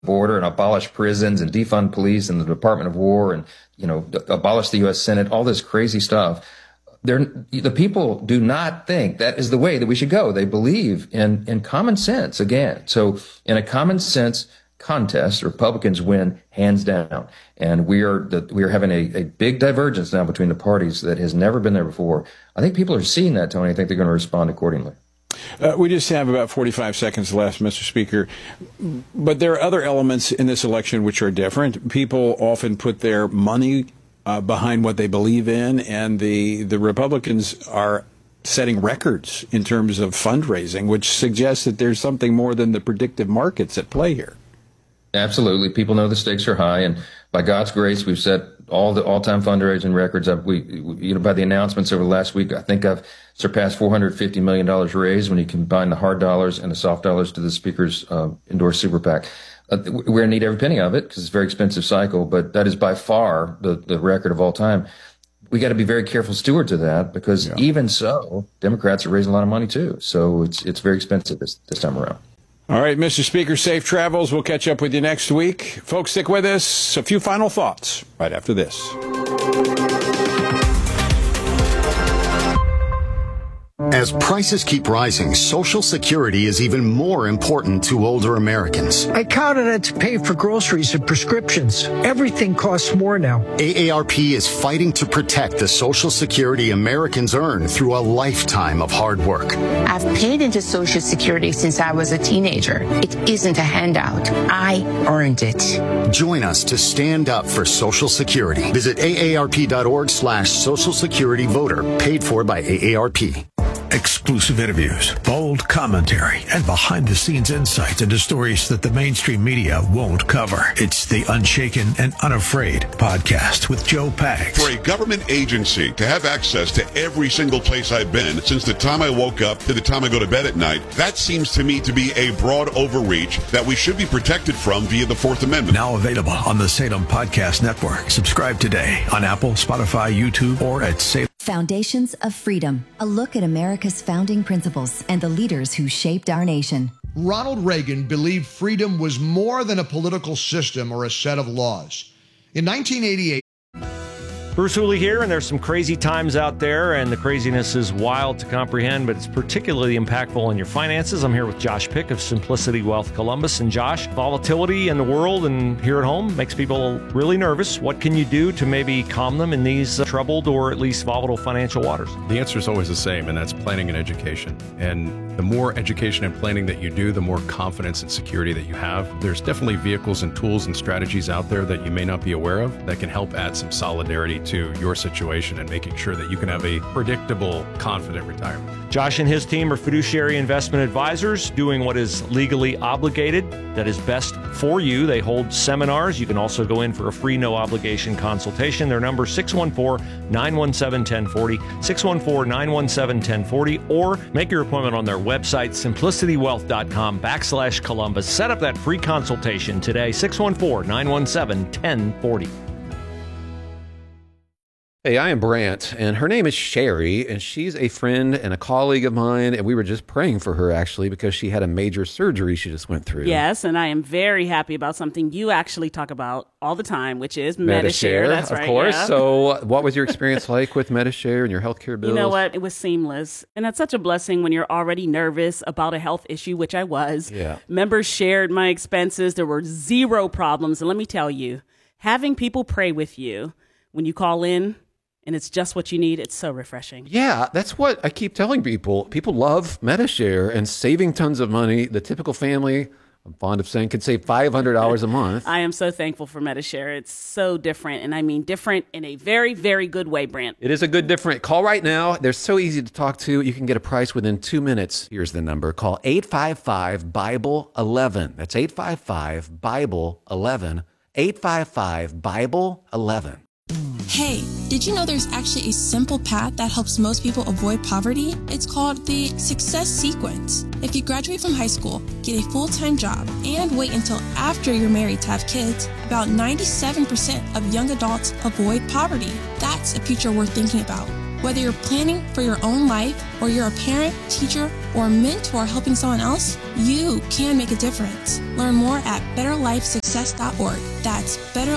border and abolish prisons and defund police and the Department of War and, abolish the U.S. Senate, all this crazy stuff. The people do not think that is the way that we should go. They believe in common sense again. So in a common sense contest, Republicans win hands down. And we are having a big divergence now between the parties that has never been there before. I think people are seeing that, Tony. I think they're going to respond accordingly. We just have about 45 seconds left, Mr. Speaker. But there are other elements in this election which are different. People often put their money behind what they believe in, and the Republicans are setting records in terms of fundraising, which suggests that there's something more than the predictive markets at play here. Absolutely. People know the stakes are high, and by God's grace, we've set all the all-time fundraising records up. By the announcements over the last week, I think I've surpassed $450 million raised when you combine the hard dollars and the soft dollars to the Speaker's endorsed super PAC. We're going to need every penny of it because it's a very expensive cycle, but that is by far the record of all time. We got to be very careful stewards of that because even so, Democrats are raising a lot of money too. So it's very expensive this time around. All right, Mr. Speaker, safe travels. We'll catch up with you next week. Folks, stick with us. A few final thoughts right after this. As prices keep rising, Social Security is even more important to older Americans. I count on it to pay for groceries and prescriptions. Everything costs more now. AARP is fighting to protect the Social Security Americans earn through a lifetime of hard work. I've paid into Social Security since I was a teenager. It isn't a handout. I earned it. Join us to stand up for Social Security. Visit aarp.org/Social Security Voter, paid for by AARP. Exclusive interviews, bold commentary, and behind-the-scenes insights into stories that the mainstream media won't cover. It's the Unshaken and Unafraid podcast with Joe Pags. For a government agency to have access to every single place I've been since the time I woke up to the time I go to bed at night, that seems to me to be a broad overreach that we should be protected from via the Fourth Amendment. Now available on the Salem Podcast Network. Subscribe today on Apple, Spotify, YouTube, or at Salem. Foundations of Freedom, a look at America's founding principles and the leaders who shaped our nation. Ronald Reagan believed freedom was more than a political system or a set of laws. In 1988, Bruce Hooley here, and there's some crazy times out there, and the craziness is wild to comprehend, but it's particularly impactful in your finances. I'm here with Josh Pick of Simplicity Wealth Columbus. And Josh, volatility in the world and here at home makes people really nervous. What can you do to maybe calm them in these troubled or at least volatile financial waters? The answer is always the same, and that's planning and education. And the more education and planning that you do, the more confidence and security that you have. There's definitely vehicles and tools and strategies out there that you may not be aware of that can help add some solidarity to your situation and making sure that you can have a predictable, confident retirement. Josh and his team are fiduciary investment advisors doing what is legally obligated, that is best for you. They hold seminars. You can also go in for a free, no-obligation consultation. Their number is 614-917-1040, 614-917-1040, or make your appointment on their website, simplicitywealth.com/Columbus. Set up that free consultation today, 614-917-1040. Hey, I am Brant, and her name is Sherry, and she's a friend and a colleague of mine, and we were just praying for her, actually, because she had a major surgery she just went through. Yes, and I am very happy about something you actually talk about all the time, which is Medi-Share. That's right, of course. Yeah. So what was your experience like with Medi-Share and your healthcare bills? You know what? It was seamless, and that's such a blessing when you're already nervous about a health issue, which I was. Yeah. Members shared my expenses. There were zero problems, and let me tell you, having people pray with you when you call in, and it's just what you need, it's so refreshing. Yeah, that's what I keep telling people. People love Medi-Share and saving tons of money. The typical family, I'm fond of saying, could save $500 a month. I am so thankful for Medi-Share. It's so different, and I mean different in a very, very good way, Brant. It is a good different. Call right now. They're so easy to talk to. You can get a price within 2 minutes. Here's the number. Call 855-BIBLE-11. That's 855-BIBLE-11. 855-BIBLE-11. Hey, did you know there's actually a simple path that helps most people avoid poverty? It's called the Success Sequence. If you graduate from high school, get a full-time job, and wait until after you're married to have kids, about 97% of young adults avoid poverty. That's a future worth thinking about. Whether you're planning for your own life or you're a parent, teacher, or mentor helping someone else, you can make a difference. Learn more at betterlifesuccess.org. That's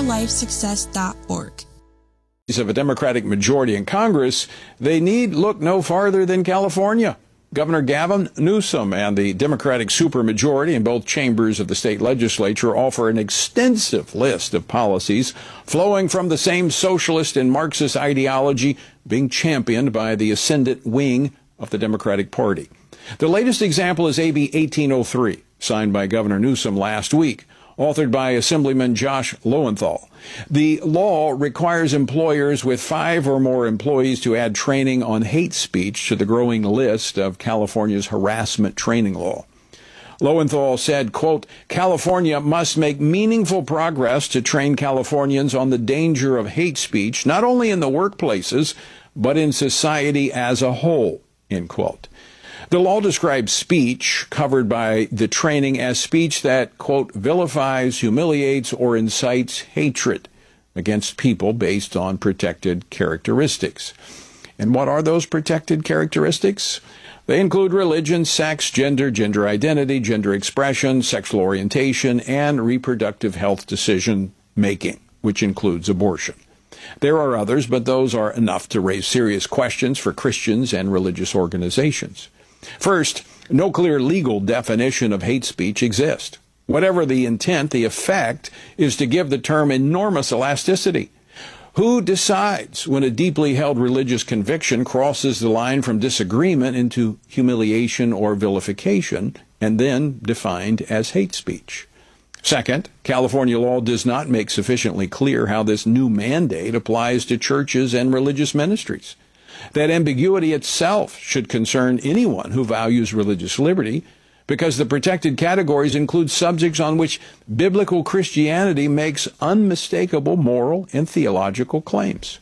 betterlifesuccess.org. Of a Democratic majority in Congress, they need look no farther than California. Governor Gavin Newsom and the Democratic supermajority in both chambers of the state legislature offer an extensive list of policies flowing from the same socialist and Marxist ideology being championed by the ascendant wing of the Democratic Party. The latest example is AB 1803, signed by Governor Newsom last week, authored by Assemblyman Josh Lowenthal. The law requires employers with 5 or more employees to add training on hate speech to the growing list of California's harassment training law. Lowenthal said, quote, California must make meaningful progress to train Californians on the danger of hate speech, not only in the workplaces, but in society as a whole, end quote. The law describes speech covered by the training as speech that, quote, vilifies, humiliates, or incites hatred against people based on protected characteristics. And what are those protected characteristics? They include religion, sex, gender, gender identity, gender expression, sexual orientation, and reproductive health decision making, which includes abortion. There are others, but those are enough to raise serious questions for Christians and religious organizations. First, no clear legal definition of hate speech exists. Whatever the intent, the effect is to give the term enormous elasticity. Who decides when a deeply held religious conviction crosses the line from disagreement into humiliation or vilification, and then defined as hate speech? Second, California law does not make sufficiently clear how this new mandate applies to churches and religious ministries. That ambiguity itself should concern anyone who values religious liberty, because the protected categories include subjects on which biblical Christianity makes unmistakable moral and theological claims.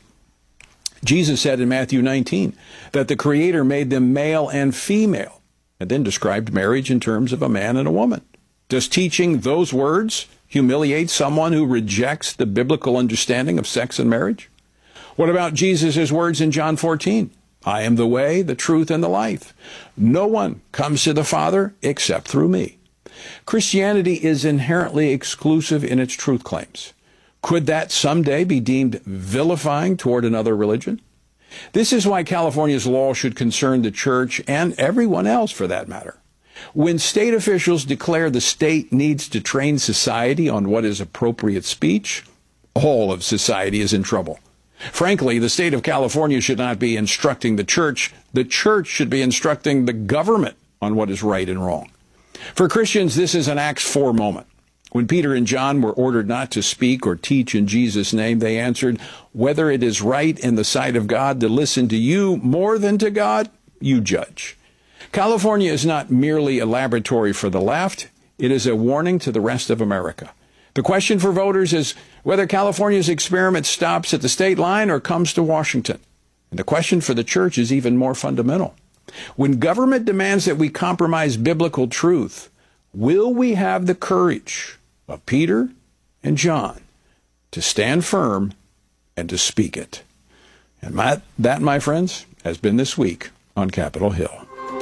Jesus said in Matthew 19 that the Creator made them male and female, and then described marriage in terms of a man and a woman. Does teaching those words humiliate someone who rejects the biblical understanding of sex and marriage? What about Jesus' words in John 14? I am the way, the truth, and the life. No one comes to the Father except through me. Christianity is inherently exclusive in its truth claims. Could that someday be deemed vilifying toward another religion? This is why California's law should concern the church and everyone else for that matter. When state officials declare the state needs to train society on what is appropriate speech, all of society is in trouble. Frankly, the state of California should not be instructing the church. The church should be instructing the government on what is right and wrong. For Christians, this is an Acts 4 moment. When Peter and John were ordered not to speak or teach in Jesus' name, they answered, whether it is right in the sight of God to listen to you more than to God, you judge. California is not merely a laboratory for the left. It is a warning to the rest of America. The question for voters is whether California's experiment stops at the state line or comes to Washington. And the question for the church is even more fundamental. When government demands that we compromise biblical truth, will we have the courage of Peter and John to stand firm and to speak it? And that, my friends, has been this week on Capitol Hill.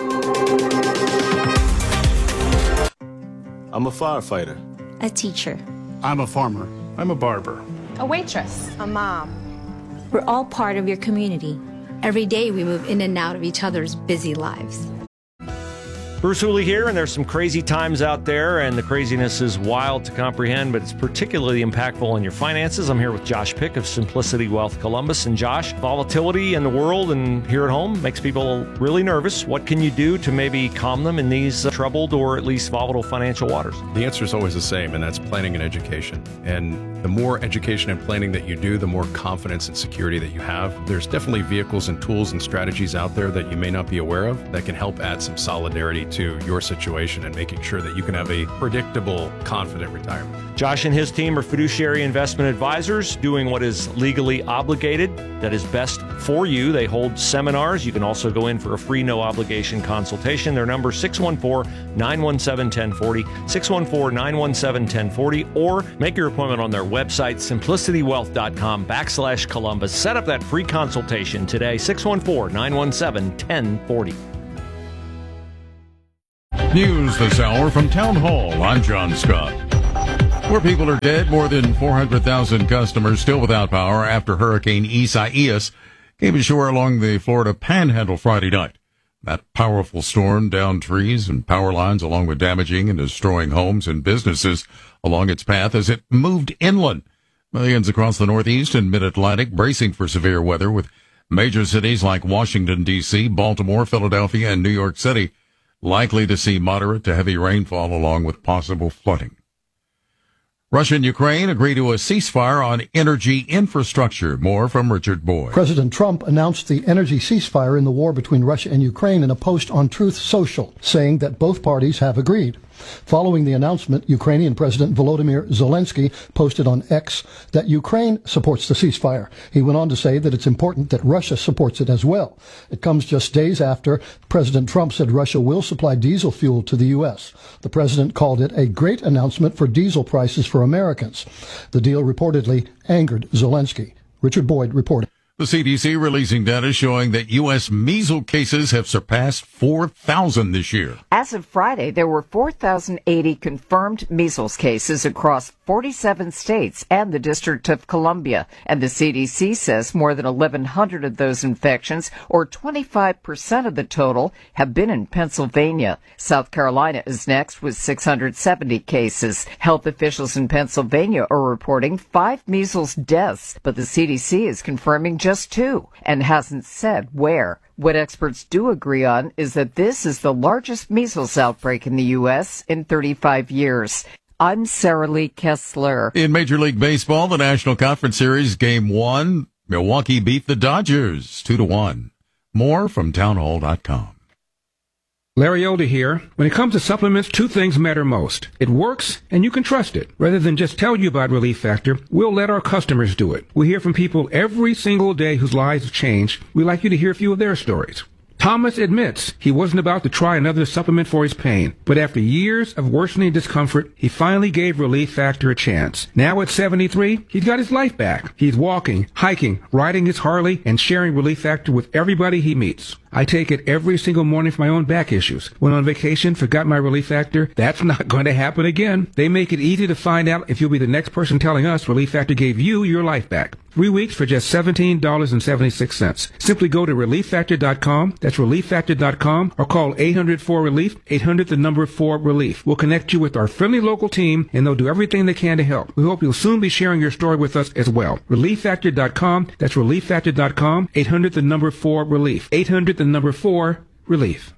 I'm a firefighter. A teacher. I'm a farmer. I'm a barber. A waitress. A mom. We're all part of your community. Every day we move in and out of each other's busy lives. Bruce Hooley here, and there's some crazy times out there, and the craziness is wild to comprehend, but it's particularly impactful on your finances. I'm here with Josh Pick of Simplicity Wealth Columbus. And Josh, volatility in the world and here at home makes people really nervous. What can you do to maybe calm them in these troubled or at least volatile financial waters? The answer is always the same, and that's planning and education. And the more education and planning that you do, the more confidence and security that you have. There's definitely vehicles and tools and strategies out there that you may not be aware of that can help add some solidarity to your situation and making sure that you can have a predictable, confident retirement. Josh and his team are fiduciary investment advisors doing what is legally obligated, that is best for you. They hold seminars. You can also go in for a free, no-obligation consultation. Their number, 614-917-1040, 614-917-1040, or make your appointment on their website, simplicitywealth.com/Columbus. Set up that free consultation today, 614-917-1040. News this hour from Town Hall. I'm John Scott. More people are dead. More than 400,000 customers still without power after Hurricane Isaias came ashore along the Florida Panhandle Friday night. That powerful storm downed trees and power lines, along with damaging and destroying homes and businesses along its path as it moved inland. Millions across the Northeast and Mid-Atlantic bracing for severe weather, with major cities like Washington, D.C., Baltimore, Philadelphia, and New York City likely to see moderate to heavy rainfall along with possible flooding. Russia and Ukraine agree to a ceasefire on energy infrastructure. More from Richard Boyd. President Trump announced the energy ceasefire in the war between Russia and Ukraine in a post on Truth Social, saying that both parties have agreed. Following the announcement, Ukrainian President Volodymyr Zelensky posted on X that Ukraine supports the ceasefire. He went on to say that it's important that Russia supports it as well. It comes just days after President Trump said Russia will supply diesel fuel to the U.S. The president called it a great announcement for diesel prices for Americans. The deal reportedly angered Zelensky. Richard Boyd reporting. The CDC releasing data showing that U.S. measles cases have surpassed 4,000 this year. As of Friday, there were 4,080 confirmed measles cases across 47 states and the District of Columbia. And the CDC says more than 1,100 of those infections, or 25% of the total, have been in Pennsylvania. South Carolina is next with 670 cases. Health officials in Pennsylvania are reporting 5 measles deaths, but the CDC is confirming just 2 and hasn't said where. What experts do agree on is that this is the largest measles outbreak in the U.S. in 35 years. I'm Sarah Lee Kessler. In Major League Baseball, the National Conference Series Game 1, Milwaukee beat the Dodgers 2-1. More from townhall.com. Larry Elder here. When it comes to supplements, 2 things matter most. It works, and you can trust it. Rather than just tell you about Relief Factor, we'll let our customers do it. We hear from people every single day whose lives have changed. We'd like you to hear a few of their stories. Thomas admits he wasn't about to try another supplement for his pain, but after years of worsening discomfort, he finally gave Relief Factor a chance. Now at 73, he's got his life back. He's walking, hiking, riding his Harley, and sharing Relief Factor with everybody he meets. I take it every single morning for my own back issues. Went on vacation, forgot my Relief Factor. That's not going to happen again. They make it easy to find out if you'll be the next person telling us Relief Factor gave you your life back. 3 weeks for just $17.76. Simply go to ReliefFactor.com. That's ReliefFactor.com, or call 800-4-RELIEF, 800-4-RELIEF. We'll connect you with our friendly local team, and they'll do everything they can to help. We hope you'll soon be sharing your story with us as well. ReliefFactor.com. That's ReliefFactor.com, 800-4-RELIEF, 800-4-RELIEF.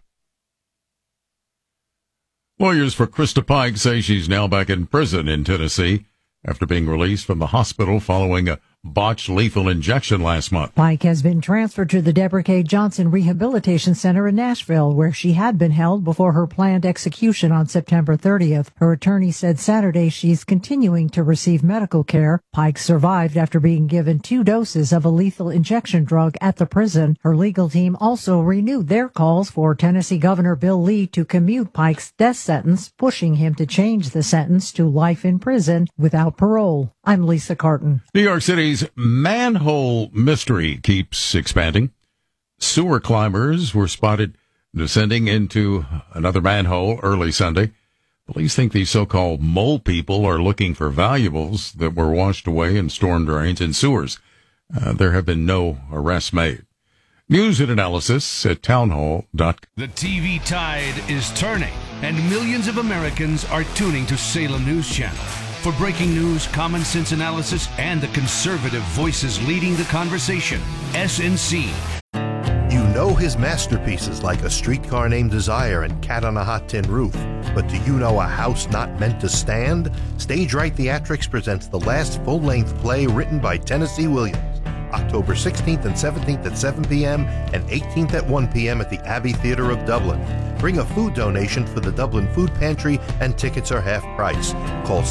Lawyers for Krista Pike say she's now back in prison in Tennessee after being released from the hospital following a botched lethal injection last month. Pike has been transferred to the Deborah K. Johnson Rehabilitation Center in Nashville, where she had been held before her planned execution on September 30th. Her attorney said Saturday she's continuing to receive medical care. Pike survived after being given 2 doses of a lethal injection drug at the prison. Her legal team also renewed their calls for Tennessee Governor Bill Lee to commute Pike's death sentence, pushing him to change the sentence to life in prison without parole. I'm Lisa Carton. New York City's manhole mystery keeps expanding. Sewer climbers were spotted descending into another manhole early Sunday. Police think these so-called mole people are looking for valuables that were washed away in storm drains and sewers. There have been no arrests made. News and analysis at townhall.com. The TV tide is turning, and millions of Americans are tuning to Salem News Channel. For breaking news, common sense analysis, and the conservative voices leading the conversation, SNC. You know his masterpieces like A Streetcar Named Desire and Cat on a Hot Tin Roof. But do you know A House Not Meant to Stand? Stage Right Theatrics presents the last full-length play written by Tennessee Williams. October 16th and 17th at 7 p.m. and 18th at 1 p.m. at the Abbey Theatre of Dublin. Bring a food donation for the Dublin Food Pantry and tickets are half price. Call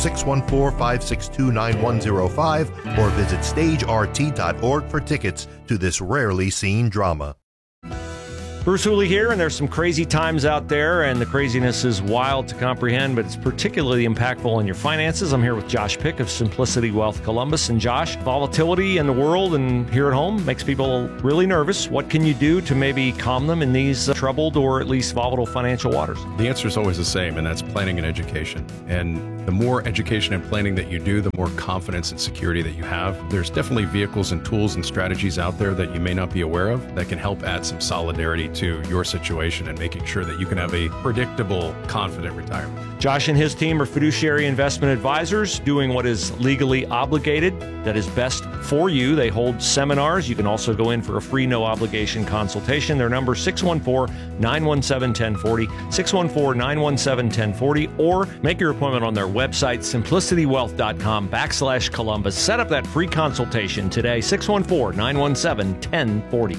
614-562-9105 or visit stagert.org for tickets to this rarely seen drama. Bruce Hooley here, and there's some crazy times out there, and the craziness is wild to comprehend, but it's particularly impactful on your finances. I'm here with Josh Pick of Simplicity Wealth Columbus. And Josh, volatility in the world and here at home makes people really nervous. What can you do to maybe calm them in these troubled or at least volatile financial waters? The answer is always the same, and that's planning and education. And the more education and planning that you do, the more confidence and security that you have. There's definitely vehicles and tools and strategies out there that you may not be aware of that can help add some solidarity to your situation and making sure that you can have a predictable, confident retirement. Josh and his team are fiduciary investment advisors doing what is legally obligated, that is best for you. They hold seminars. You can also go in for a free, no-obligation consultation. Their number is 614-917-1040, 614-917-1040, or make your appointment on their website, simplicitywealth.com/Columbus. Set up that free consultation today, 614-917-1040.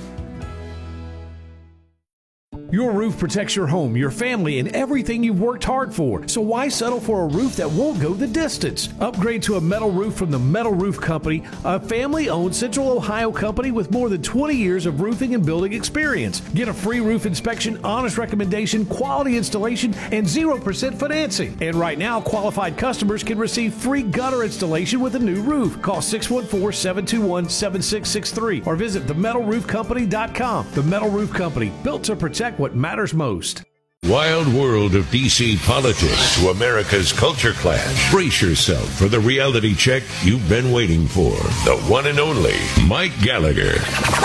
Your roof protects your home, your family, and everything you've worked hard for. So why settle for a roof that won't go the distance? Upgrade to a metal roof from the Metal Roof Company, a family-owned Central Ohio company with more than 20 years of roofing and building experience. Get a free roof inspection, honest recommendation, quality installation, and 0% financing. And right now, qualified customers can receive free gutter installation with a new roof. Call 614-721-7663 or visit themetalroofcompany.com. The Metal Roof Company, built to protect what matters most. Wild world of D.C. politics to America's culture clash. Brace yourself for the reality check you've been waiting for. The one and only Mike Gallagher.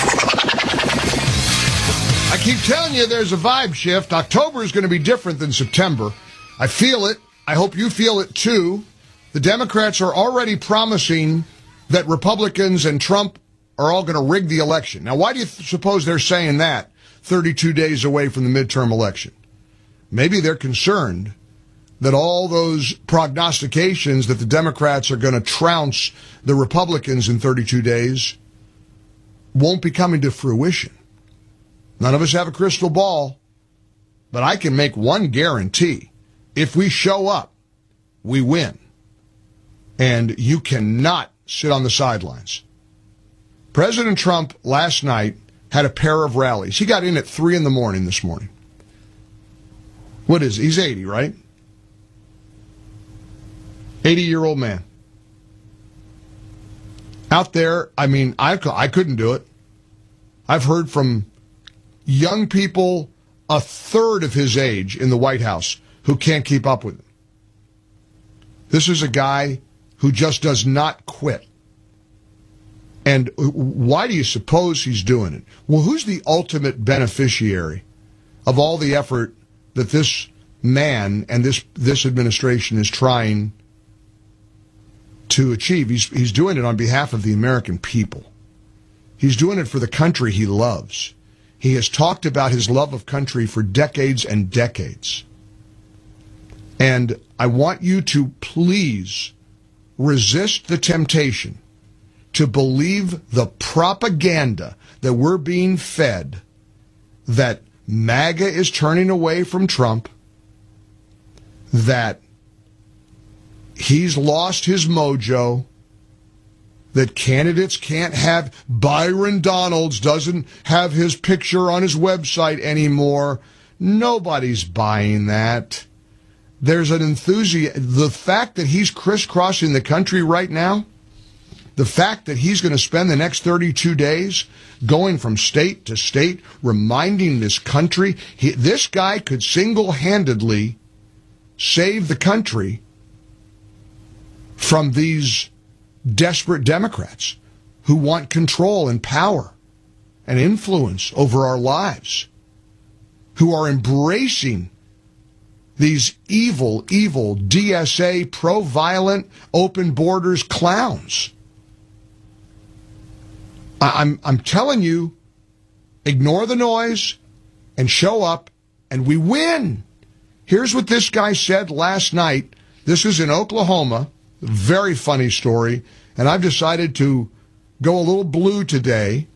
I keep telling you there's a vibe shift. October is going to be different than September. I feel it. I hope you feel it too. The Democrats are already promising that Republicans and Trump are all going to rig the election. Now, why do you suppose they're saying that 32 days away from the midterm election? Maybe they're concerned that all those prognostications that the Democrats are going to trounce the Republicans in 32 days won't be coming to fruition. None of us have a crystal ball, but I can make one guarantee. If we show up, we win. And you cannot sit on the sidelines. President Trump last night had a pair of rallies. He got in at 3 a.m. this morning. What is he? He's 80, right? 80-year-old man. Out there, I mean, I couldn't do it. I've heard from young people a third of his age in the White House who can't keep up with him. This is a guy who just does not quit. And why do you suppose he's doing it? Well, who's the ultimate beneficiary of all the effort that this man and this administration is trying to achieve? He's doing it on behalf of the American people. He's doing it for the country he loves. He has talked about his love of country for decades and decades. And I want you to please resist the temptation to believe the propaganda that we're being fed, that MAGA is turning away from Trump, that he's lost his mojo, that candidates can't have, Byron Donalds doesn't have his picture on his website anymore. Nobody's buying that. There's an enthusiasm. The fact that he's crisscrossing the country right now, the fact that he's going to spend the next 32 days going from state to state, reminding this country, this guy could single-handedly save the country from these desperate Democrats who want control and power and influence over our lives, who are embracing these evil DSA, pro-violent, open borders clowns. I'm telling you, ignore the noise and show up, and we win. Here's what this guy said last night. This is in Oklahoma. Very funny story. And I've decided to go a little blue today.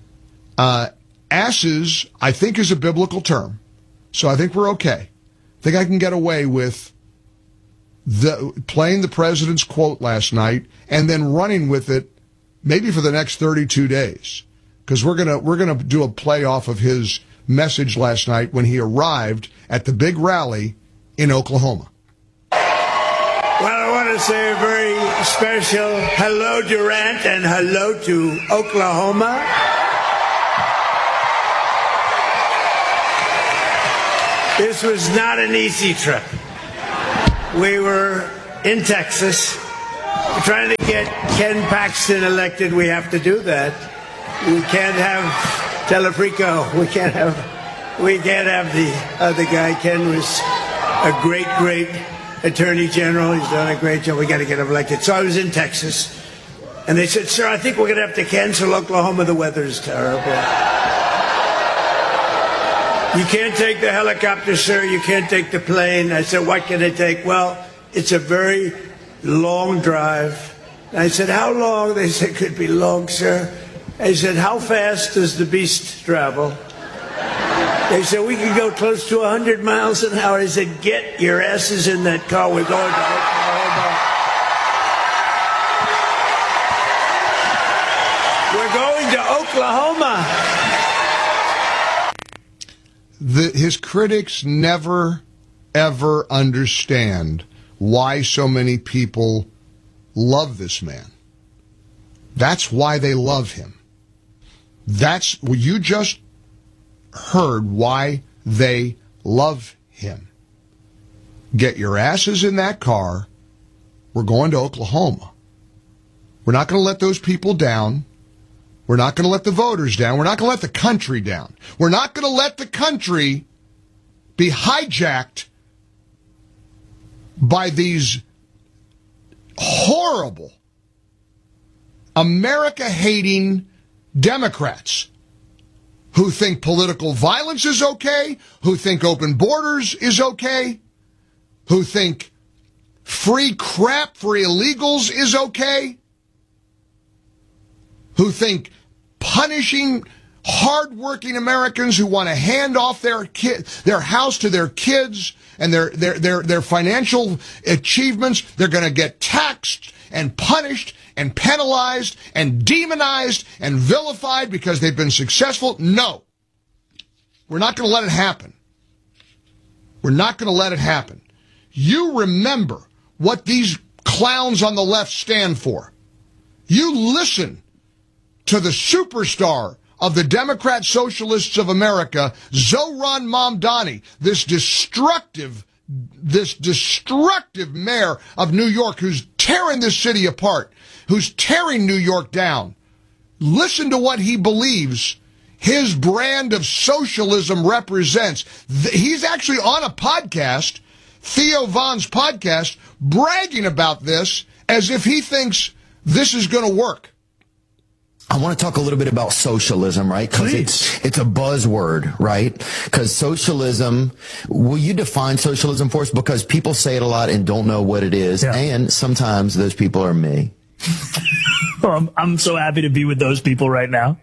Asses, I think, is a biblical term. So I think we're okay. I think I can get away with playing the president's quote last night and then running with it maybe for the next 32 days. Because we're gonna do a play off of his message last night when he arrived at the big rally in Oklahoma. Well, I want to say a very special hello, Durant, and hello to Oklahoma. This was not an easy trip. We were in Texas trying to get Ken Paxton elected. We have to do that. We can't have Teleprico. We can't have the other guy. Ken was a great attorney general. He's done a great job. We got to get him elected. So I was in Texas, and they said, "Sir, I think we're going to have to cancel Oklahoma. The weather is terrible. You can't take the helicopter, sir. You can't take the plane." I said, "What can it take?" "Well, it's a very long drive." I said, "How long?" They said, "Could be long, sir." I said, "How fast does the beast travel?" They said, "We can go close to 100 miles an hour." I said, "Get your asses in that car. We're going to Oklahoma. We're going to Oklahoma." His critics never, ever understand why so many people love this man. That's why they love him. You just heard why they love him. Get your asses in that car. We're going to Oklahoma. We're not going to let those people down. We're not going to let the voters down. We're not going to let the country down. We're not going to let the country be hijacked by these horrible, America-hating Democrats who think political violence is okay, who think open borders is okay, who think free crap for illegals is okay, who think punishing hardworking Americans who want to hand off their house to their kids and their financial achievements, they're going to get taxed and punished and penalized and demonized and vilified because they've been successful. No. We're not going to let it happen. We're not going to let it happen. You remember what these clowns on the left stand for. You listen to the superstar of the Democrat Socialists of America, Zohran Mamdani, this destructive mayor of New York who's tearing this city apart, who's tearing New York down. Listen to what he believes his brand of socialism represents. He's actually on a podcast, Theo Von's podcast, bragging about this as if he thinks this is going to work. I want to talk a little bit about socialism, right? Because it's a buzzword, right? Because socialism, will you define socialism for us? Because people say it a lot and don't know what it is. Yeah. And sometimes those people are me. Well, I'm so happy to be with those people right now.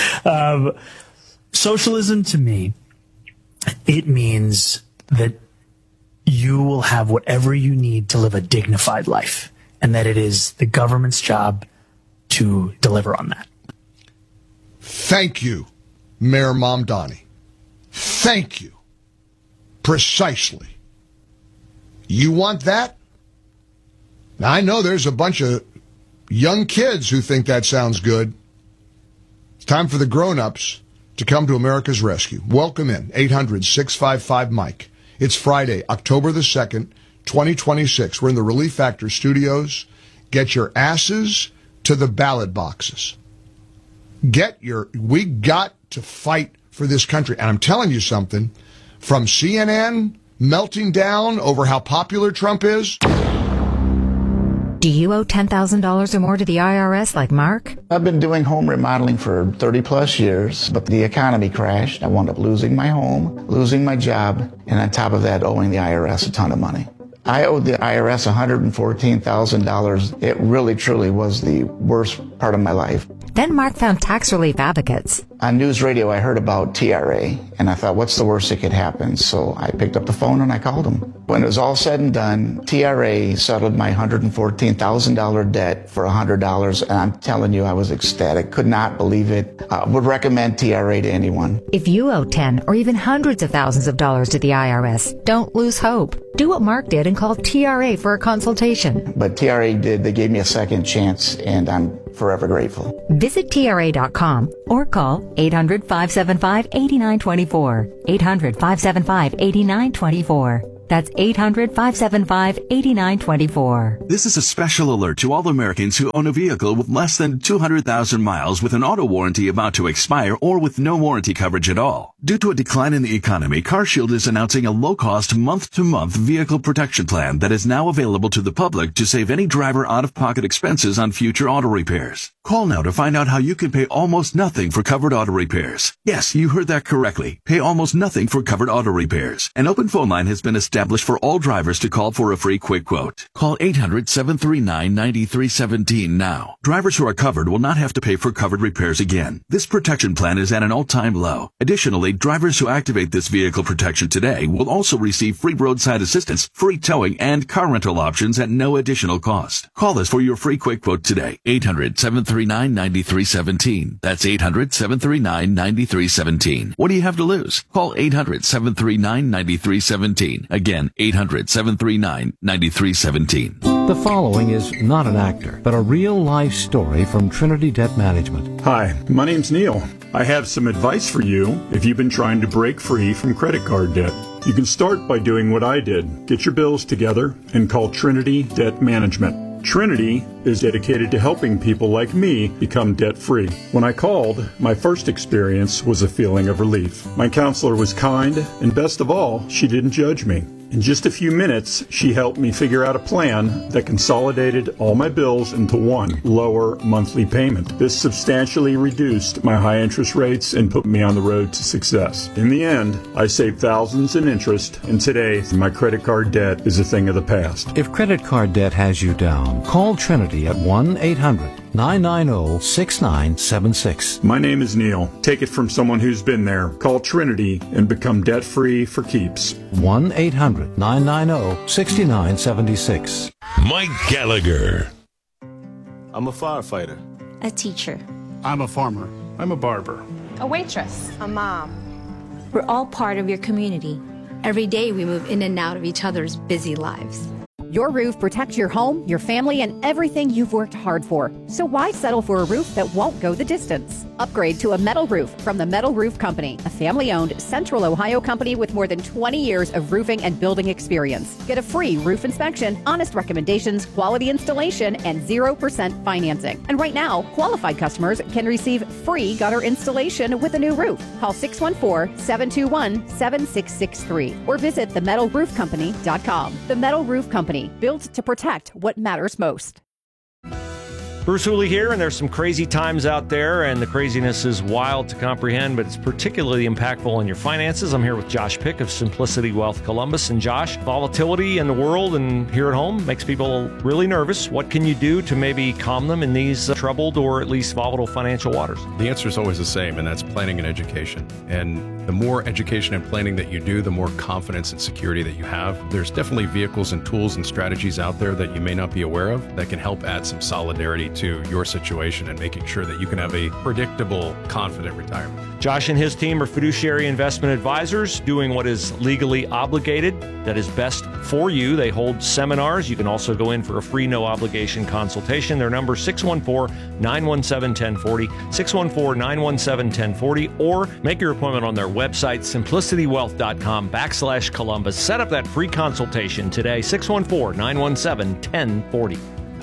Socialism to me, it means that you will have whatever you need to live a dignified life, and that it is the government's job to deliver on that. Thank you, Mayor Mamdani. Thank you. Precisely. You want that? Now, I know there's a bunch of young kids who think that sounds good. It's time for the grown-ups to come to America's rescue. Welcome in, 800-655-MIKE. It's Friday, October the 2nd, 2026. We're in the Relief Factor studios. Get your asses to the ballot boxes. We got to fight for this country. And I'm telling you something, from CNN melting down over how popular Trump is. Do you owe $10,000 or more to the IRS like Mark? I've been doing home remodeling for 30 plus years, but the economy crashed. I wound up losing my home, losing my job, and on top of that, owing the IRS a ton of money. I owed the IRS $114,000. It really, truly was the worst part of my life. Then Mark found Tax Relief Advocates. On news radio, I heard about TRA, and I thought, what's the worst that could happen? So I picked up the phone and I called them. When it was all said and done, TRA settled my $114,000 debt for $100, and I'm telling you, I was ecstatic. Could not believe it. Would recommend TRA to anyone. If you owe 10 or even hundreds of thousands of dollars to the IRS, don't lose hope. Do what Mark did and call TRA for a consultation. But TRA did. They gave me a second chance, and I'm forever grateful. Visit TRA.com or call 800-575-8924. 800-575-8924. That's 800-575-8924. This is a special alert to all Americans who own a vehicle with less than 200,000 miles with an auto warranty about to expire or with no warranty coverage at all. Due to a decline in the economy, CarShield is announcing a low-cost month-to-month vehicle protection plan that is now available to the public to save any driver out-of-pocket expenses on future auto repairs. Call now to find out how you can pay almost nothing for covered auto repairs. Yes, you heard that correctly. Pay almost nothing for covered auto repairs. An open phone line has been established for all drivers to call for a free quick quote. Call 800-739-9317 now. Drivers who are covered will not have to pay for covered repairs again. This protection plan is at an all-time low. Additionally, drivers who activate this vehicle protection today will also receive free roadside assistance, free towing, and car rental options at no additional cost. Call us for your free quick quote today. 800-739-9317. That's 800-739-9317. What do you have to lose? Call 800-739-9317. Again, 800-739-9317. The following is not an actor, but a real-life story from Trinity Debt Management. Hi, my name's Neil. I have some advice for you if you've been trying to break free from credit card debt. You can start by doing what I did. Get your bills together and call Trinity Debt Management. Trinity is dedicated to helping people like me become debt-free. When I called, my first experience was a feeling of relief. My counselor was kind, and best of all, she didn't judge me. In just a few minutes, she helped me figure out a plan that consolidated all my bills into one lower monthly payment. This substantially reduced my high interest rates and put me on the road to success. In the end, I saved thousands in interest, and today, my credit card debt is a thing of the past. If credit card debt has you down, call Trinity at 1-800-990-6976. My name is Neil. Take it from someone who's been there. Call Trinity and become debt-free for keeps. 1-800-990-6976. Mike Gallagher. I'm a firefighter. A teacher. I'm a farmer. I'm a barber. A waitress. A mom. We're all part of your community. Every day we move in and out of each other's busy lives. Your roof protects your home, your family, and everything you've worked hard for. So why settle for a roof that won't go the distance? Upgrade to a metal roof from the Metal Roof Company, a family-owned Central Ohio company with more than 20 years of roofing and building experience. Get a free roof inspection, honest recommendations, quality installation, and 0% financing. And right now, qualified customers can receive free gutter installation with a new roof. Call 614-721-7663 or visit themetalroofcompany.com. The Metal Roof Company, built to protect what matters most. Bruce Hooley here, and there's some crazy times out there, and the craziness is wild to comprehend, but it's particularly impactful on your finances. I'm here with Josh Pick of Simplicity Wealth Columbus. And Josh, volatility in the world and here at home makes people really nervous. What can you do to maybe calm them in these troubled or at least volatile financial waters? The answer is always the same, and that's planning and education. And the more education and planning that you do, the more confidence and security that you have. There's definitely vehicles and tools and strategies out there that you may not be aware of that can help add some solidarity to your situation and making sure that you can have a predictable, confident retirement. Josh and his team are fiduciary investment advisors doing what is legally obligated, that is best for you. They hold seminars. You can also go in for a free, no-obligation consultation. Their number is 614-917-1040, 614-917-1040, or make your appointment on their website, simplicitywealth.com/Columbus. Set up that free consultation today, 614-917-1040.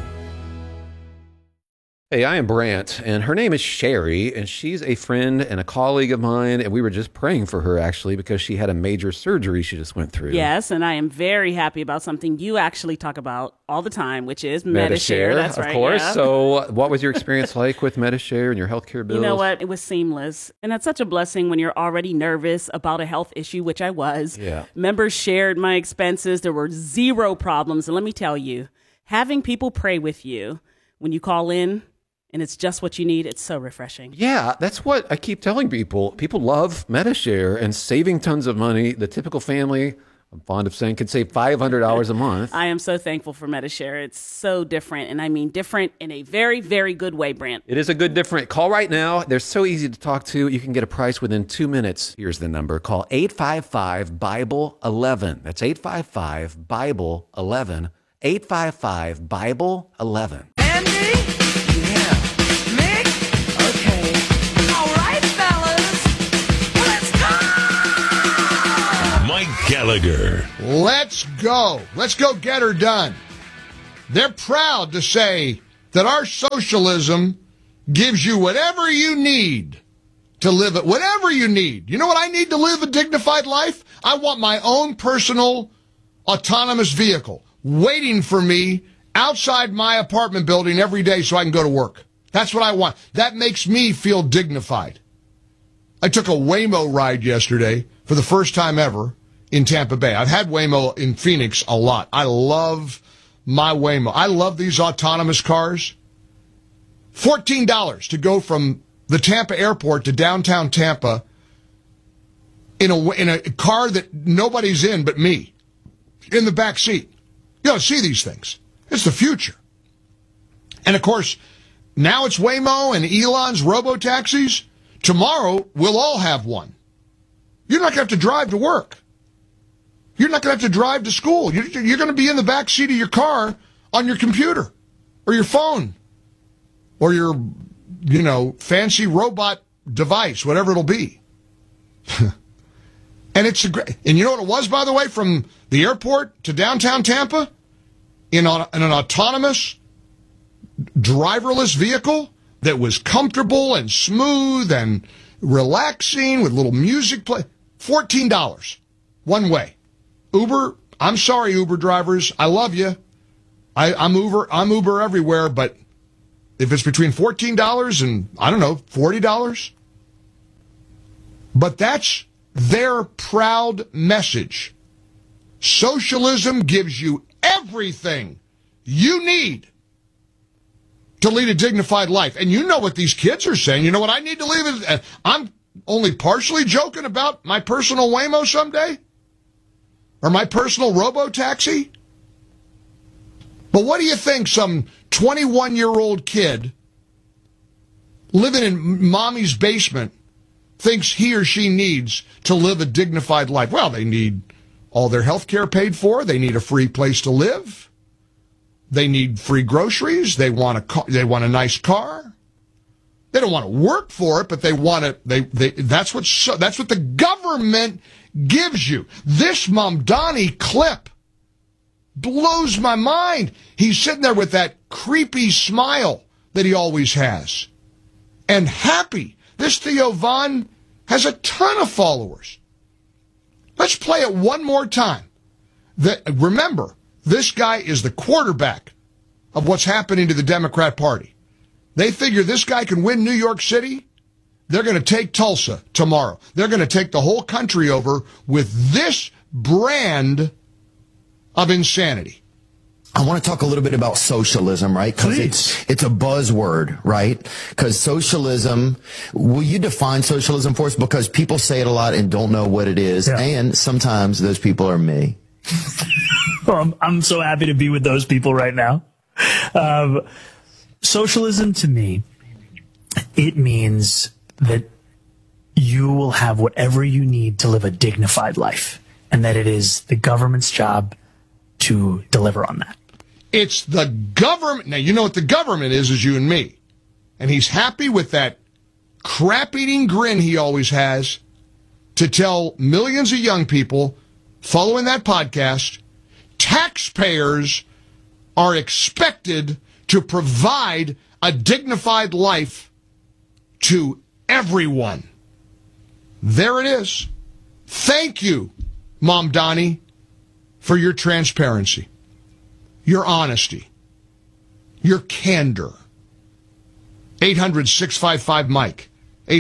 Hey, I am Brant, and her name is Sherry, and she's a friend and a colleague of mine, and we were just praying for her, actually, because she had a major surgery she just went through. Yes, and I am very happy about something you actually talk about all the time, which is Medi-Share. That's right, of course. Yeah. So what was your experience like with Medi-Share and your healthcare bills? You know what? It was seamless, and that's such a blessing when you're already nervous about a health issue, which I was. Yeah. Members shared my expenses. There were zero problems, and let me tell you, having people pray with you when you call in and it's just what you need. It's so refreshing. Yeah, that's what I keep telling people. People love Medi-Share and saving tons of money. The typical family, I'm fond of saying, could save $500 a month. I am so thankful for Medi-Share. It's so different, and I mean different in a very, very good way, Brent. It is a good different. Call right now. They're so easy to talk to. You can get a price within 2 minutes. Here's the number. Call 855-BIBLE-11. That's 855-BIBLE-11. 855-BIBLE-11. Gallagher. Let's go. Let's go get her done. They're proud to say that our socialism gives you whatever you need to live it, whatever you need. You know what I need to live a dignified life? I want my own personal autonomous vehicle waiting for me outside my apartment building every day so I can go to work. That's what I want. That makes me feel dignified. I took a Waymo ride yesterday for the first time ever in Tampa Bay. I've had Waymo in Phoenix a lot. I love my Waymo. I love these autonomous cars. $14 to go from the Tampa airport to downtown Tampa in a car that nobody's in but me, in the back seat. You don't see these things. It's the future. And, of course, now it's Waymo and Elon's robo-taxis. Tomorrow, we'll all have one. You're not going to have to drive to work. You're not going to have to drive to school. You're going to be in the back seat of your car on your computer or your phone or your, fancy robot device, whatever it'll be. And it's and you know what it was, by the way, from the airport to downtown Tampa in an autonomous driverless vehicle that was comfortable and smooth and relaxing with little music play. $14 one way. Uber, I'm sorry, Uber drivers. I love you. I'm Uber everywhere, but if it's between $14 and, $40, but that's their proud message. Socialism gives you everything you need to lead a dignified life. And you know what these kids are saying. You know what I need to leave? I'm only partially joking about my personal Waymo someday. Or my personal robo-taxi? But what do you think some 21-year-old kid living in mommy's basement thinks he or she needs to live a dignified life? Well, they need all their health care paid for. They need a free place to live. They need free groceries. They want a nice car. They don't want to work for it, but they want it. That's what the government gives you. This Mamdani clip blows my mind. He's sitting there with that creepy smile that he always has. And happy. This Theo Von has a ton of followers. Let's play it one more time. Remember, this guy is the quarterback of what's happening to the Democrat Party. They figure this guy can win New York City. They're going to take Tulsa tomorrow. They're going to take the whole country over with this brand of insanity. I want to talk a little bit about socialism, right? Because it's a buzzword, right? Because socialism, will you define socialism for us? Because people say it a lot and don't know what it is. Yeah. And sometimes those people are me. Well, I'm so happy to be with those people right now. Socialism to me, it means that you will have whatever you need to live a dignified life, and that it is the government's job to deliver on that. It's the government. Now, you know what the government is you and me. And he's happy with that crap-eating grin he always has to tell millions of young people following that podcast, taxpayers are expected to provide a dignified life to everyone. There it is. Thank you, Mamdani, for your transparency, your honesty, your candor. 800-655-MIKE.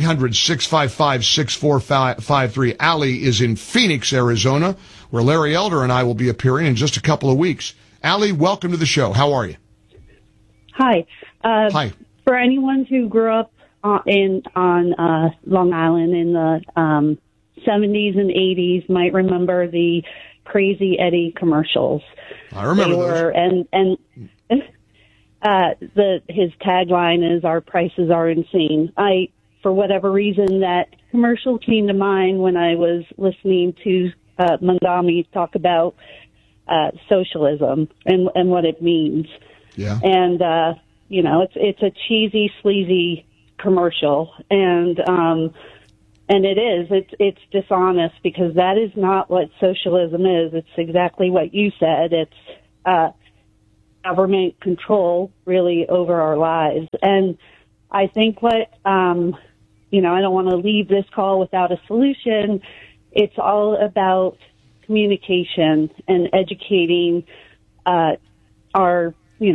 800-655-6453. Allie is in Phoenix, Arizona, where Larry Elder and I will be appearing in just a couple of weeks. Allie, welcome to the show. How are you? Hi. Hi. for anyone who grew up on Long Island in the 70s and 80s might remember the Crazy Eddie commercials. I remember those. And his tagline is "Our prices are insane." For whatever reason, that commercial came to mind when I was listening to Mandami talk about socialism and what it means. Yeah. And it's a cheesy, sleazy commercial, and it is. It's dishonest because that is not what socialism is. It's exactly what you said. It's government control, really, over our lives. And I think what, I don't want to leave this call without a solution. It's all about communication and educating our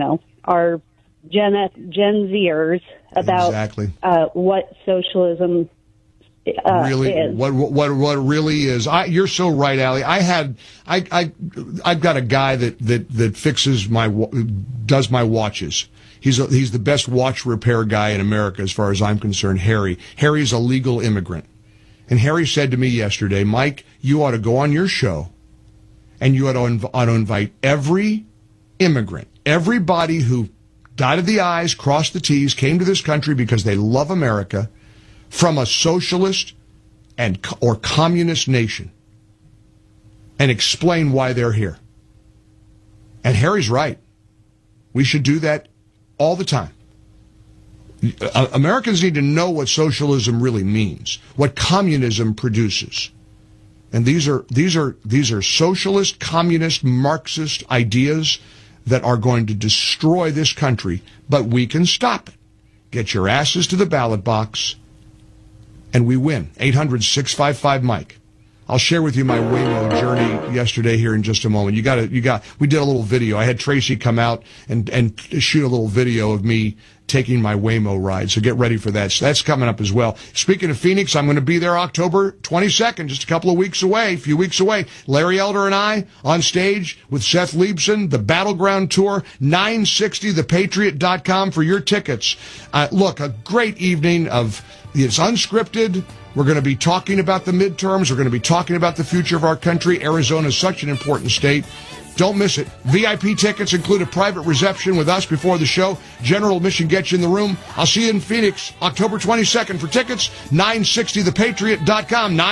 Gen Zers about exactly what socialism really is. What really is. You're so right, Allie. I've got a guy that fixes does my watches. He's the best watch repair guy in America as far as I'm concerned, Harry. Harry's a legal immigrant. And Harry said to me yesterday, Mike, you ought to go on your show and you ought to invite every immigrant, everybody who dotted the I's, crossed the T's, came to this country because they love America, from a socialist or communist nation, and explain why they're here. And Harry's right. We should do that all the time. Americans need to know what socialism really means, what communism produces. And these are socialist, communist, Marxist ideas that are going to destroy this country, but we can stop it. Get your asses to the ballot box, and we win. 800-655-MIKE. I'll share with you my Waymo journey yesterday here in just a moment. We did a little video. I had Tracy come out and shoot a little video of me taking my Waymo ride. So get ready for that. So that's coming up as well. Speaking of Phoenix, I'm going to be there October 22nd, just a few weeks away. Larry Elder and I on stage with Seth Leibson, the Battleground Tour, 960thepatriot.com for your tickets. Look, a great evening it's unscripted. We're going to be talking about the midterms. We're going to be talking about the future of our country. Arizona is such an important state. Don't miss it. VIP tickets include a private reception with us before the show. General admission gets you in the room. I'll see you in Phoenix, October 22nd. For tickets, 960thepatriot.com,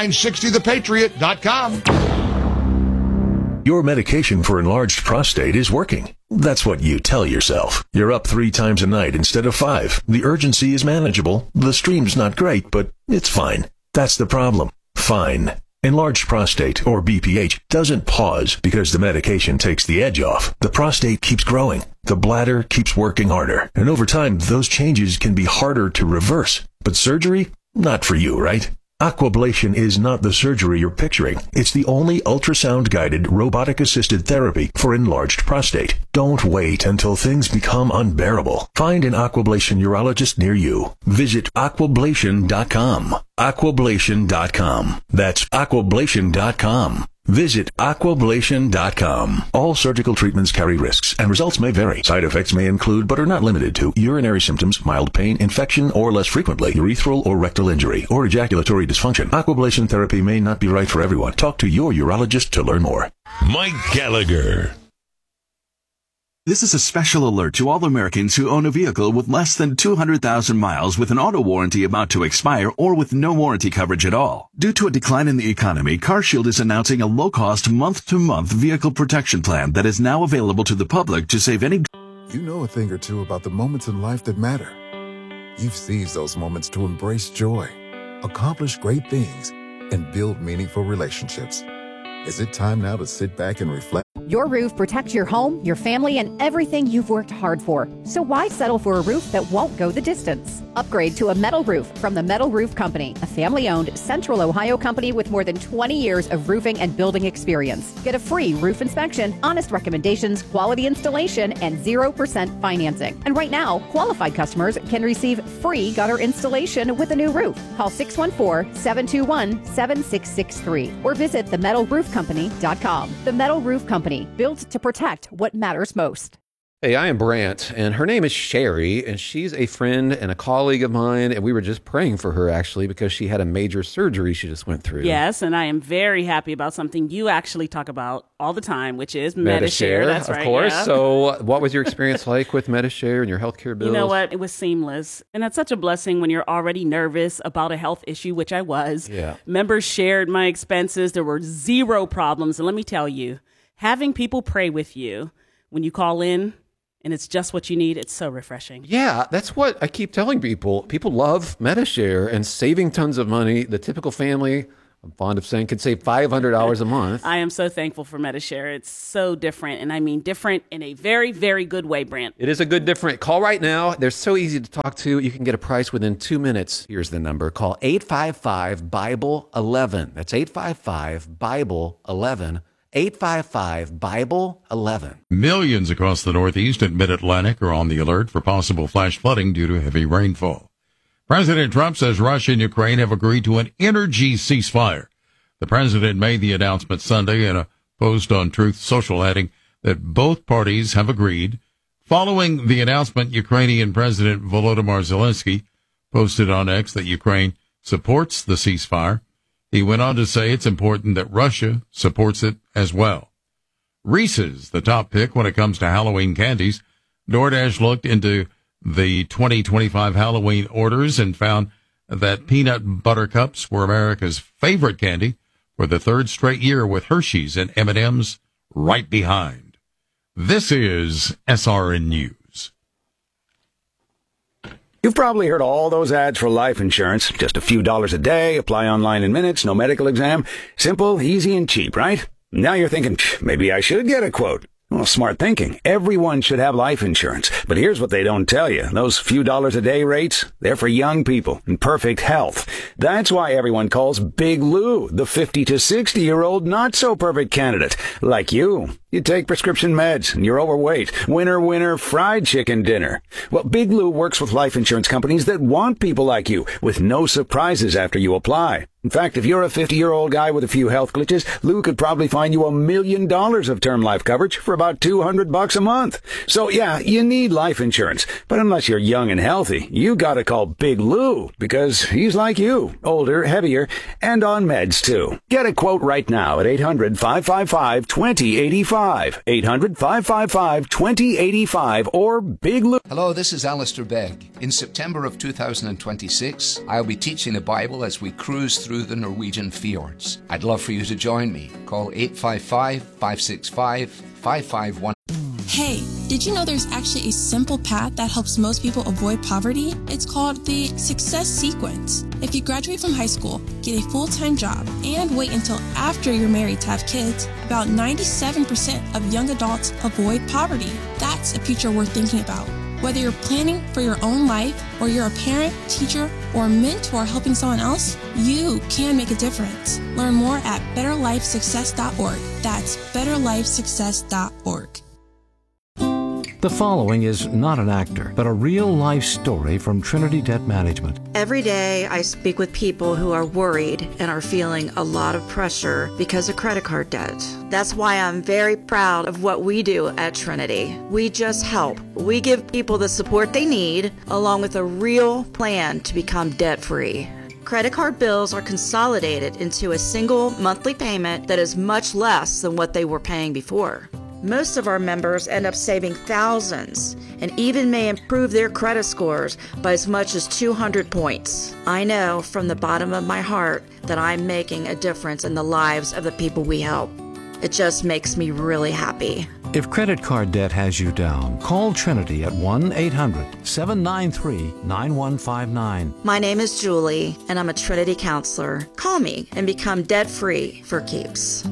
960thepatriot.com. Your medication for enlarged prostate is working. That's what you tell yourself. You're up 3 times a night instead of 5. The urgency is manageable. The stream's not great, but it's fine. That's the problem. Fine. Enlarged prostate, or BPH, doesn't pause because the medication takes the edge off. The prostate keeps growing. The bladder keeps working harder. And over time, those changes can be harder to reverse. But surgery? Not for you, right? Aquablation is not the surgery you're picturing. It's the only ultrasound-guided, robotic-assisted therapy for enlarged prostate. Don't wait until things become unbearable. Find an Aquablation urologist near you. Visit aquablation.com. Aquablation.com. That's aquablation.com. Visit aquablation.com. All surgical treatments carry risks, and results may vary. Side effects may include, but are not limited to, urinary symptoms, mild pain, infection, or less frequently, urethral or rectal injury, or ejaculatory dysfunction. Aquablation therapy may not be right for everyone. Talk to your urologist to learn more. Mike Gallagher. This is a special alert to all Americans who own a vehicle with less than 200,000 miles with an auto warranty about to expire or with no warranty coverage at all. Due to a decline in the economy, CarShield is announcing a low-cost month-to-month vehicle protection plan that is now available to the public to save any... You know a thing or two about the moments in life that matter. You've seized those moments to embrace joy, accomplish great things, and build meaningful relationships. Is it time now to sit back and reflect? Your roof protects your home, your family, and everything you've worked hard for. So why settle for a roof that won't go the distance? Upgrade to a metal roof from the Metal Roof Company, a family-owned Central Ohio company with more than 20 years of roofing and building experience. Get a free roof inspection, honest recommendations, quality installation, and 0% financing. And right now, qualified customers can receive free gutter installation with a new roof. Call 614-721-7663 or visit themetalroofcompany.com. The Metal Roof Company, built to protect what matters most. Hey, I am Brant, and her name is Sherry, and she's a friend and a colleague of mine, and we were just praying for her, actually, because she had a major surgery she just went through. Yes, and I am very happy about something you actually talk about all the time, which is Medi-Share. That's right, of course. Yeah. So what was your experience like with Medi-Share and your healthcare bills? You know what? It was seamless. And that's such a blessing when you're already nervous about a health issue, which I was. Yeah. Members shared my expenses. There were zero problems. And let me tell you, having people pray with you when you call in, and it's just what you need, it's so refreshing. Yeah, that's what I keep telling people. People love Medi-Share and saving tons of money. The typical family, I'm fond of saying, could save $500 a month. I am so thankful for Medi-Share. It's so different, and I mean different in a very, very good way, Brant. It is a good different. Call right now. They're so easy to talk to. You can get a price within 2 minutes. Here's the number. Call 855-BIBLE-11. That's 855-BIBLE-11. 855-BIBLE-11. Millions across the Northeast and Mid-Atlantic are on the alert for possible flash flooding due to heavy rainfall. President Trump says Russia and Ukraine have agreed to an energy ceasefire. The president made the announcement Sunday in a post on Truth Social, adding that both parties have agreed. Following the announcement, Ukrainian President Volodymyr Zelensky posted on X that Ukraine supports the ceasefire. He went on to say it's important that Russia supports it as well. Reese's, the top pick when it comes to Halloween candies. DoorDash looked into the 2025 Halloween orders and found that peanut butter cups were America's favorite candy for the third straight year, with Hershey's and M&M's right behind. This is SRN News. You've probably heard all those ads for life insurance. Just a few dollars a day, apply online in minutes, no medical exam. Simple, easy, and cheap, right? Now you're thinking, maybe I should get a quote. Well, smart thinking. Everyone should have life insurance. But here's what they don't tell you. Those few dollars a day rates, they're for young people in perfect health. That's why everyone calls Big Lou the 50 to 60-year-old not-so-perfect candidate. Like you. You take prescription meds and you're overweight. Winner, fried chicken dinner. Well, Big Lou works with life insurance companies that want people like you, with no surprises after you apply. In fact, if you're a 50-year-old guy with a few health glitches, Lou could probably find you $1 million of term life coverage for about $200 a month. So yeah, you need life insurance. But unless you're young and healthy, you gotta call Big Lou, because he's like you, older, heavier, and on meds too. Get a quote right now at 800-555-2085. 800-555-2085 or Big Lou. Hello, this is Alistair Begg. In September of 2026, I'll be teaching the Bible as we cruise through the Norwegian fjords. I'd love for you to join me. Call 855-565-551. Hey, did you know there's actually a simple path that helps most people avoid poverty? It's called the Success Sequence. If you graduate from high school, get a full-time job, and wait until after you're married to have kids, about 97% of young adults avoid poverty. That's a future worth thinking about. Whether you're planning for your own life, or you're a parent, teacher, or mentor helping someone else, you can make a difference. Learn more at betterlifesuccess.org. That's betterlifesuccess.org. The following is not an actor, but a real-life story from Trinity Debt Management. Every day I speak with people who are worried and are feeling a lot of pressure because of credit card debt. That's why I'm very proud of what we do at Trinity. We just help. We give people the support they need, along with a real plan to become debt-free. Credit card bills are consolidated into a single monthly payment that is much less than what they were paying before. Most of our members end up saving thousands and even may improve their credit scores by as much as 200 points. I know from the bottom of my heart that I'm making a difference in the lives of the people we help. It just makes me really happy. If credit card debt has you down, call Trinity at 1-800-793-9159. My name is Julie, and I'm a Trinity counselor. Call me and become debt-free for keeps.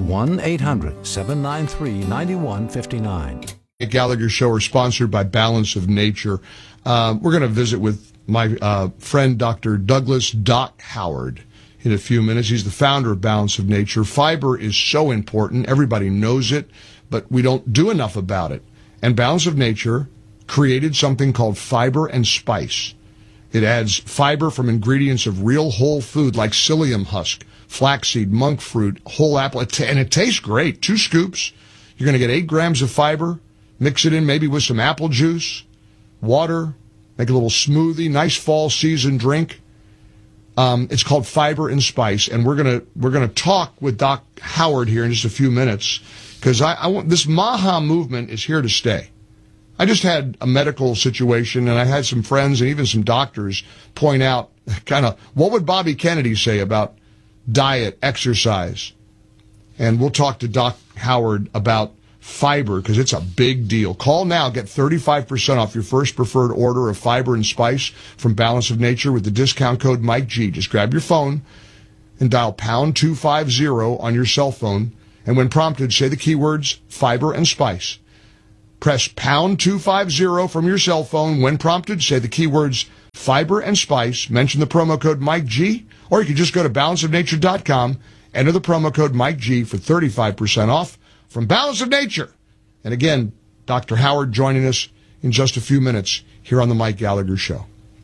1-800-793-9159. The Gallagher Show are sponsored by Balance of Nature. We're going to visit with my friend, Dr. Douglas Doc Howard, in a few minutes. He's the founder of Balance of Nature. Fiber is so important. Everybody knows it, but we don't do enough about it. And Balance of Nature created something called Fiber and Spice. It adds fiber from ingredients of real whole food like psyllium husk, flaxseed, monk fruit, whole apple, and it tastes great. 2 scoops. You're going to get 8 grams of fiber, Mix it in maybe with some apple juice, water, make a little smoothie, nice fall season drink. It's called Fiber and Spice, and we're gonna talk with Doc Howard here in just a few minutes, because I want this Maha movement is here to stay. I just had a medical situation, and I had some friends and even some doctors point out kind of what would Bobby Kennedy say about diet, exercise, and we'll talk to Doc Howard about fiber, because it's a big deal. Call now, get 35% off your first preferred order of Fiber and Spice from Balance of Nature with the discount code Mike G. Just grab your phone and dial pound 250 on your cell phone, and when prompted, say the keywords Fiber and Spice. Press pound 250 from your cell phone. When prompted, say the keywords Fiber and Spice, mention the promo code Mike G, or you can just go to balanceofnature.com, enter the promo code Mike G for 35% off from Balance of Nature. And again, Dr. Howard joining us in just a few minutes here on the Mike Gallagher Show.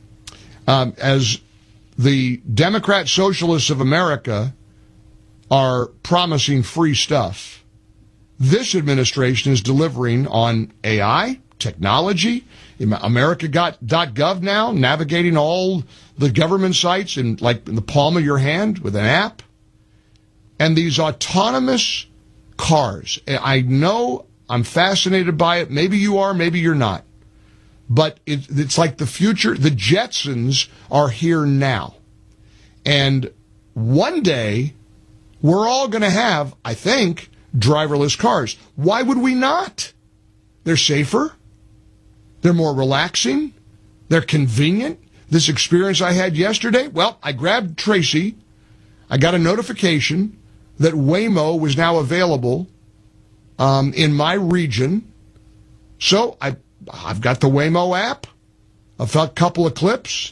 As the Democrat Socialists of America are promising free stuff, this administration is delivering on AI, technology, America.gov now, navigating all the government sites in the palm of your hand with an app. And these autonomous cars. I know I'm fascinated by it. Maybe you are, maybe you're not. But it's like the future. The Jetsons are here now. And one day, we're all going to have, I think, driverless cars. Why would we not? They're safer. They're more relaxing. They're convenient. This experience I had yesterday, well, I grabbed Tracy. I got a notification that Waymo was now available in my region. So I've got the Waymo app, a couple of clicks,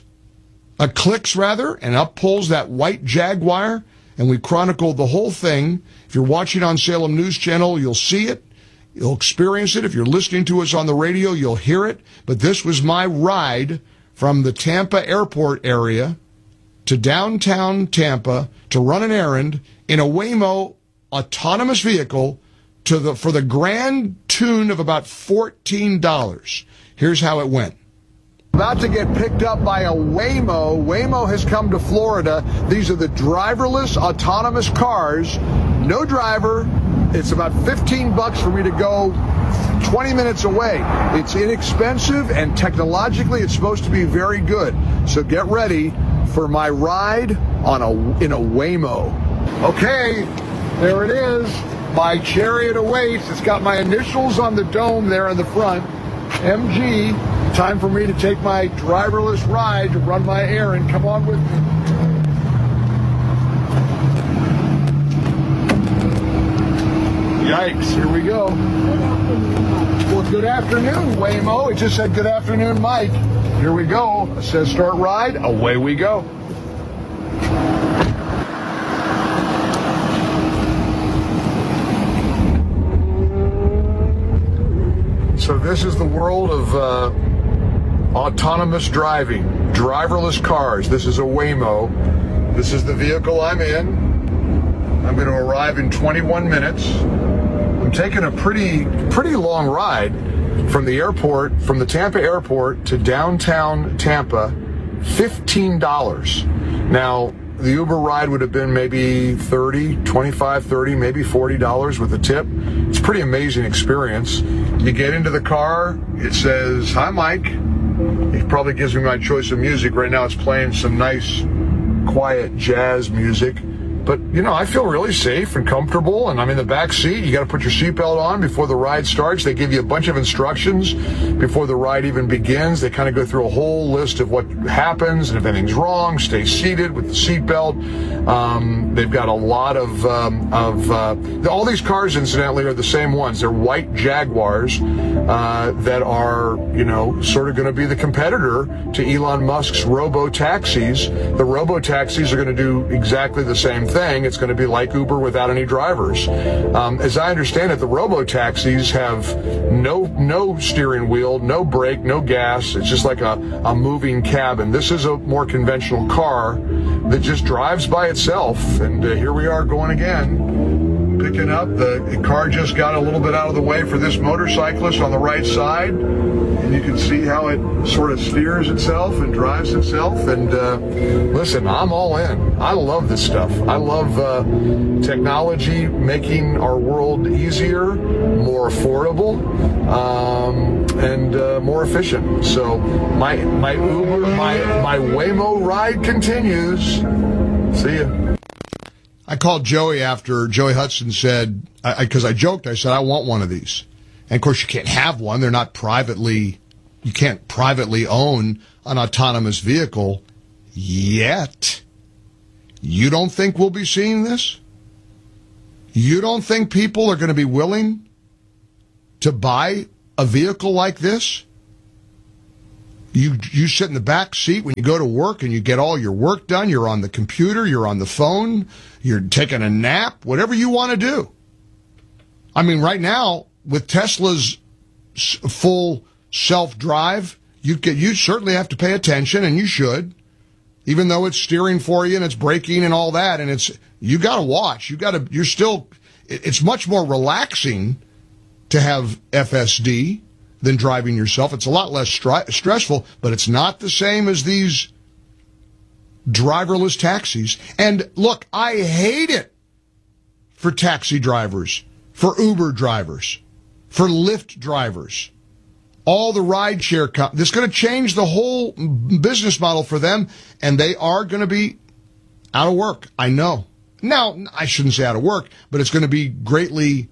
and up pulls that white Jaguar, and we chronicled the whole thing. If you're watching on Salem News Channel, you'll see it. You'll experience it. If you're listening to us on the radio, you'll hear it. But this was my ride from the Tampa airport area to downtown Tampa to run an errand in a Waymo autonomous vehicle for the grand tune of about $14. Here's how it went. About to get picked up by a Waymo. Waymo has come to Florida. These are the driverless autonomous cars. No driver. It's about $15 for me to go 20 minutes away. It's inexpensive, and technologically it's supposed to be very good. So get ready for my ride in a Waymo. Okay, there it is. My Chariot awaits. It's got my initials on the dome there in the front. MG. Time for me to take my driverless ride to run my errand. Come on with me. Yikes, here we go. Well, good afternoon, Waymo. It just said good afternoon, Mike. Here we go. It says start ride. Away we go. So this is the world of autonomous driving, driverless cars. This is a Waymo. This is the vehicle I'm in. I'm going to arrive in 21 minutes. I'm taking a pretty long ride from the airport, from the Tampa airport to downtown Tampa, $15. Now, the Uber ride would have been maybe $30, $25, $30, maybe $40 with a tip. It's a pretty amazing experience. You get into the car, it says, "Hi, Mike." It probably gives me my choice of music. Right now it's playing some nice, quiet jazz music. But, I feel really safe and comfortable, and I'm in the back seat. You got to put your seatbelt on before the ride starts. They give you a bunch of instructions before the ride even begins. They kind of go through a whole list of what happens, and if anything's wrong, stay seated with the seatbelt. They've got a lot of all these cars, incidentally, are the same ones. They're white Jaguars that are, sort of going to be the competitor to Elon Musk's robo-taxis. The robo-taxis are going to do exactly the same thing. It's going to be like Uber without any drivers. As I understand it, the robo-taxis have no steering wheel, no brake, no gas. It's just like a moving cabin. This is a more conventional car that just drives by itself. And here we are going again. picking up. The car just got a little bit out of the way for this motorcyclist on the right side. And you can see how it sort of steers itself and drives itself. And listen, I'm all in. I love this stuff. I love technology making our world easier, more affordable, and more efficient. So my Uber, my Waymo ride continues. See ya. I called Joey after Joey Hudson said, because I joked, I said, I want one of these. And of course you can't have one. They're not you can't privately own an autonomous vehicle yet. You don't think we'll be seeing this? You don't think people are going to be willing to buy a vehicle like this? You sit in the back seat when you go to work and you get all your work done. You're on the computer, you're on the phone, you're taking a nap, whatever you want to do. I mean, right now, with Tesla's full self-drive, you certainly have to pay attention, and you should, even though it's steering for you and it's braking and all that, and you got to watch. It's much more relaxing to have FSD than driving yourself. It's a lot less stressful, but it's not the same as these driverless taxis. And look, I hate it for taxi drivers, for Uber drivers, for Lyft drivers, all the rideshare companies. This is going to change the whole business model for them, and they are going to be out of work. I know. Now, I shouldn't say out of work, but it's going to be greatly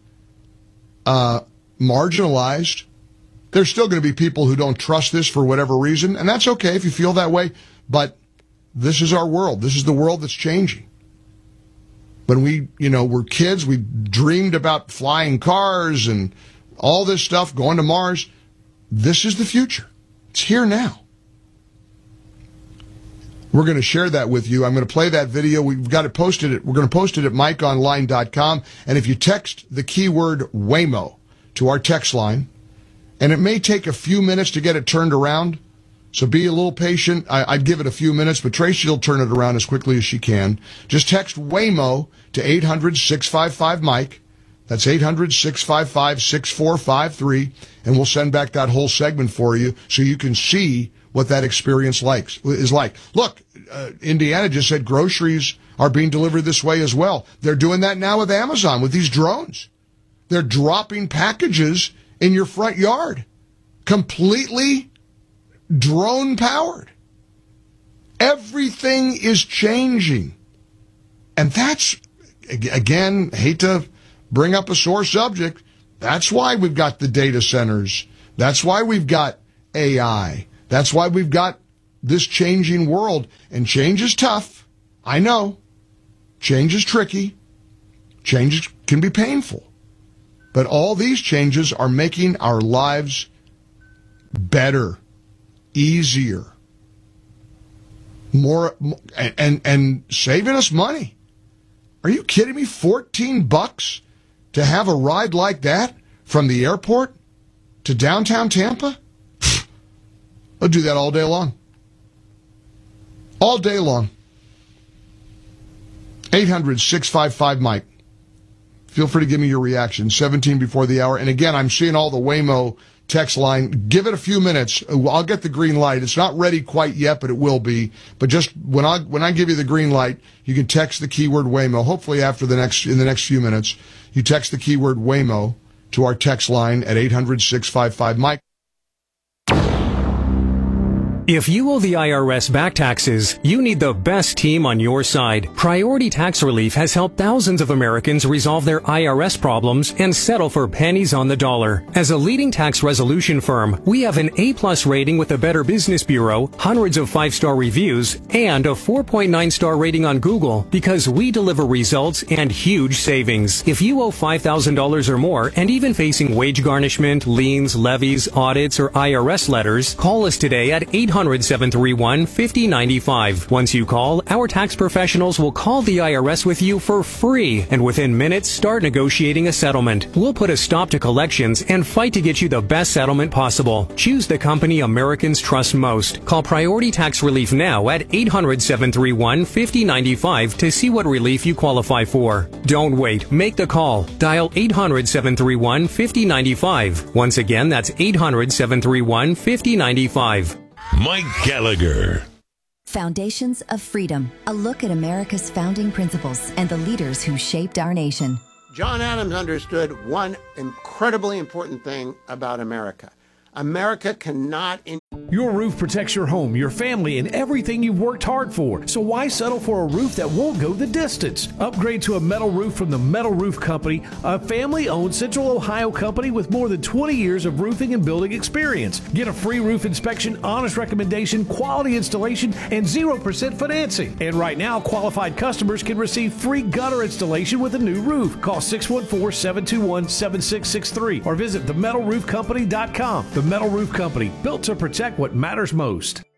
marginalized. There's still going to be people who don't trust this for whatever reason, and that's okay if you feel that way, but this is our world. This is the world that's changing. When we, were kids, we dreamed about flying cars and all this stuff, going to Mars. This is the future. It's here now. We're going to share that with you. I'm going to play that video. We've got it posted. We're going to post it at MikeOnline.com. And if you text the keyword Waymo to our text line, and it may take a few minutes to get it turned around, so be a little patient. I'd give it a few minutes, but Tracy will turn it around as quickly as she can. Just text Waymo to 800-655-MIKE. That's 800-655-6453, and we'll send back that whole segment for you so you can see what that experience is like. Look, Indiana just said groceries are being delivered this way as well. They're doing that now with Amazon, with these drones. They're dropping packages in your front yard, completely drone-powered. Everything is changing. And that's, again, hate to bring up a sore subject, that's why we've got the data centers. That's why we've got AI. That's why we've got this changing world. And change is tough. I know. Change is tricky. Change can be painful. But all these changes are making our lives better, easier, more, and saving us money. Are you kidding me? $14 to have a ride like that from the airport to downtown Tampa? I'll do that all day long. All day long. 800-655-MIKE. Feel free to give me your reaction. 17 before the hour. And again, I'm seeing all the Waymo text line. Give it a few minutes. I'll get the green light. It's not ready quite yet, but it will be. But just when I give you the green light, you can text the keyword Waymo. Hopefully in the next few minutes, you text the keyword Waymo to our text line at 800-655-MIKE. If you owe the IRS back taxes, you need the best team on your side. Priority Tax Relief has helped thousands of Americans resolve their IRS problems and settle for pennies on the dollar. As a leading tax resolution firm, we have an A+ rating with the Better Business Bureau, hundreds of 5-star reviews, and a 4.9-star rating on Google because we deliver results and huge savings. If you owe $5,000 or more and even facing wage garnishment, liens, levies, audits, or IRS letters, call us today at 800 800-731-5095. Once you call, our tax professionals will call the IRS with you for free, and within minutes, start negotiating a settlement. We'll put a stop to collections and fight to get you the best settlement possible. Choose the company Americans trust most. Call Priority Tax Relief now at 800-731-5095 to see what relief you qualify for. Don't wait. Make the call. Dial 800-731-5095. Once again, that's 800-731-5095. Mike Gallagher. Foundations of Freedom, a look at America's founding principles and the leaders who shaped our nation. John Adams understood one incredibly important thing about America. America cannot... Your roof protects your home, your family, and everything you've worked hard for. So why settle for a roof that won't go the distance? Upgrade to a metal roof from the Metal Roof Company, a family-owned Central Ohio company with more than 20 years of roofing and building experience. Get a free roof inspection, honest recommendation, quality installation, and 0% financing. And right now, qualified customers can receive free gutter installation with a new roof. Call 614-721-7663 or visit themetalroofcompany.com. The Metal Roof Company, built to protect what matters most.